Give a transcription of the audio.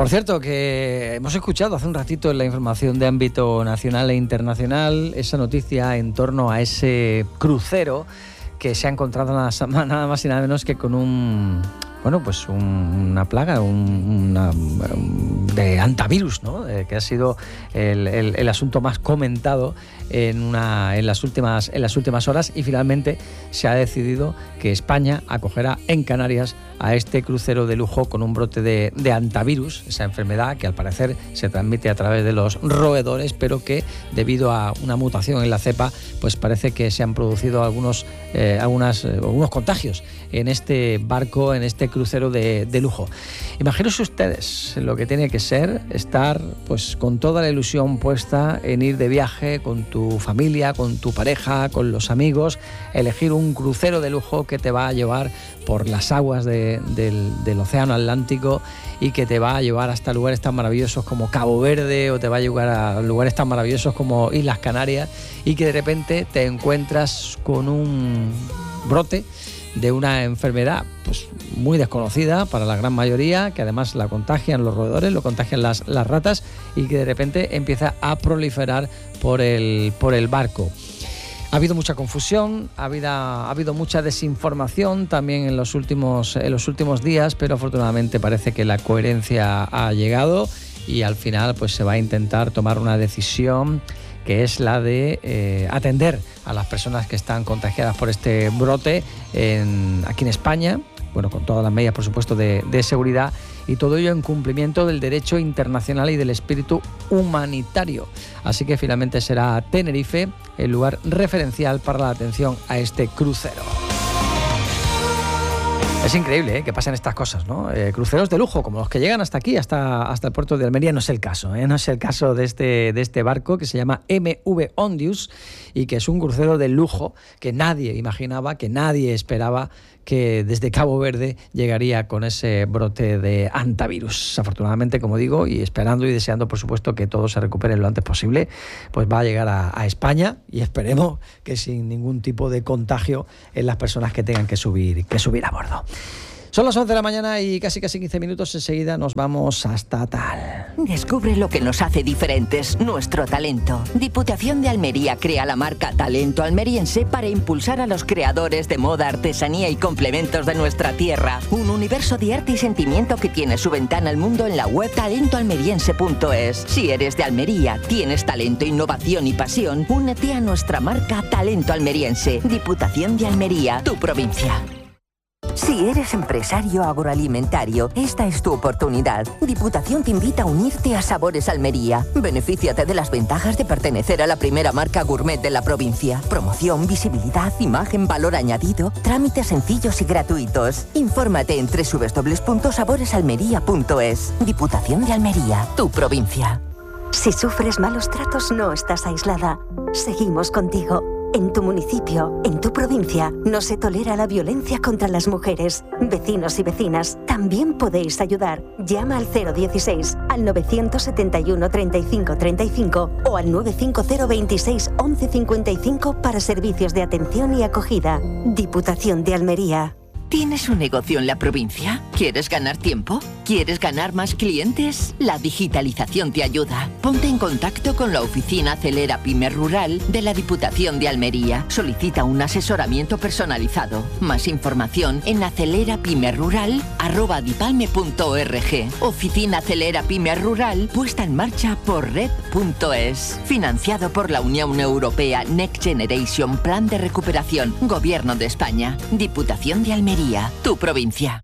Por cierto, que hemos escuchado hace un ratito en la información de ámbito nacional e internacional esa noticia en torno a ese crucero que se ha encontrado nada más y nada menos que con una plaga de hantavirus, ¿no? Que ha sido el asunto más comentado en las últimas horas, y finalmente se ha decidido que España acogerá en Canarias a este crucero de lujo con un brote de hantavirus, esa enfermedad que al parecer se transmite a través de los roedores, pero que debido a una mutación en la cepa, pues parece que se han producido algunos contagios en este barco, en este crucero de lujo. Imagínense ustedes lo que tiene que ser estar pues con toda la ilusión puesta en ir de viaje con tu familia, con tu pareja, con los amigos, elegir un crucero de lujo que te va a llevar por las aguas del océano Atlántico y que te va a llevar hasta lugares tan maravillosos como Cabo Verde, o te va a llevar a lugares tan maravillosos como Islas Canarias, y que de repente te encuentras con un brote de una enfermedad pues muy desconocida para la gran mayoría, que además la contagian los roedores, lo contagian las ratas, y que de repente empieza a proliferar por el barco. Ha habido mucha confusión, ha habido mucha desinformación también en los últimos días, pero afortunadamente parece que la coherencia ha llegado y al final pues se va a intentar tomar una decisión, que es la de atender a las personas que están contagiadas por este brote aquí en España, bueno, con todas las medidas, por supuesto, de seguridad, y todo ello en cumplimiento del derecho internacional y del espíritu humanitario. Así que finalmente será Tenerife el lugar referencial para la atención a este crucero. Es increíble que pasen estas cosas, ¿no? Cruceros de lujo, como los que llegan hasta aquí, hasta el puerto de Almería, no es el caso, ¿eh? No es el caso de este barco que se llama MV Ondius, y que es un crucero de lujo que nadie imaginaba, que nadie esperaba que desde Cabo Verde llegaría con ese brote de hantavirus. Afortunadamente, como digo, y esperando y deseando, por supuesto, que todo se recupere lo antes posible, pues va a llegar a España, y esperemos que sin ningún tipo de contagio en las personas que tengan que subir a bordo. Son las 11 de la mañana y casi 15 minutos. Enseguida nos vamos hasta Tal. Descubre lo que nos hace diferentes, nuestro talento. Diputación de Almería crea la marca Talento Almeriense para impulsar a los creadores de moda, artesanía y complementos de nuestra tierra. Un universo de arte y sentimiento que tiene su ventana al mundo en la web talentoalmeriense.es. Si eres de Almería, tienes talento, innovación y pasión, únete a nuestra marca Talento Almeriense. Diputación de Almería, tu provincia. Si eres empresario agroalimentario, esta es tu oportunidad. Diputación te invita a unirte a Sabores Almería. Benefíciate de las ventajas de pertenecer a la primera marca gourmet de la provincia. Promoción, visibilidad, imagen, valor añadido, trámites sencillos y gratuitos. Infórmate en www.saboresalmería.es. Diputación de Almería, tu provincia. Si sufres malos tratos, no estás aislada. Seguimos contigo. En tu municipio, en tu provincia, no se tolera la violencia contra las mujeres. Vecinos y vecinas, también podéis ayudar. Llama al 016, al 971 35 35 o al 950 26 11 55 para servicios de atención y acogida. Diputación de Almería. ¿Tienes un negocio en la provincia? ¿Quieres ganar tiempo? ¿Quieres ganar más clientes? La digitalización te ayuda. Ponte en contacto con la oficina Acelera Pyme Rural de la Diputación de Almería. Solicita un asesoramiento personalizado. Más información en acelerapymerural@dipalme.org. Oficina Acelera Pyme Rural, puesta en marcha por red.es. Financiado por la Unión Europea Next Generation Plan de Recuperación. Gobierno de España. Diputación de Almería, tu provincia.